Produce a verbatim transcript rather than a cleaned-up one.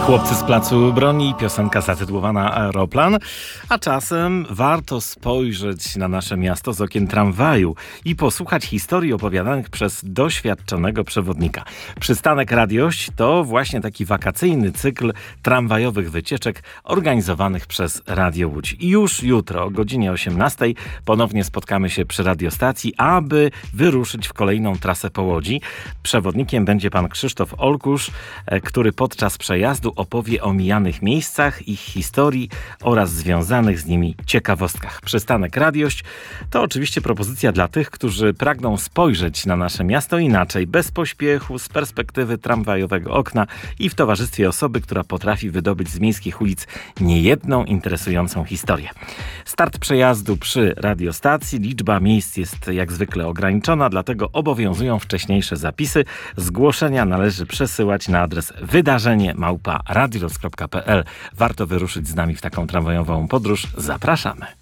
Chłopcy z Placu Broni, piosenka zatytułowana Aeroplan, a czasem warto spojrzeć na nasze miasto z okien tramwaju i posłuchać historii opowiadanych przez doświadczonego przewodnika. Przystanek Radiość to właśnie taki wakacyjny cykl tramwajowych wycieczek organizowanych przez Radio Łódź. I już jutro o godzinie osiemnastej ponownie spotkamy się przy radiostacji, aby wyruszyć w kolejną trasę po Łodzi. Przewodnikiem będzie pan Krzysztof Olkusz, który podczas przejazdu opowie o mijanych miejscach, ich historii oraz związanych z nimi ciekawostkach. Przystanek Radiość to oczywiście propozycja dla tych, którzy pragną spojrzeć na nasze miasto inaczej, bez pośpiechu, z perspektywy tramwajowego okna i w towarzystwie osoby, która potrafi wydobyć z miejskich ulic niejedną interesującą historię. Start przejazdu przy radiostacji. Liczba miejsc jest jak zwykle ograniczona, dlatego obowiązują wcześniejsze zapisy. Zgłoszenia należy przesyłać na adres wydarzenie małpa radioloc kropka p l. Warto wyruszyć z nami w taką tramwajową podróż. Zapraszamy.